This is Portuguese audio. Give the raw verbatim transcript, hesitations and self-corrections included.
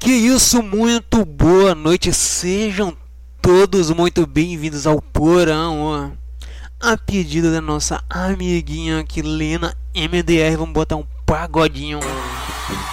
Que isso, muito boa noite, sejam todos muito bem-vindos ao Porão, ó. A pedido da nossa amiguinha aqui, Lena M D R, vamos botar um pagodinho.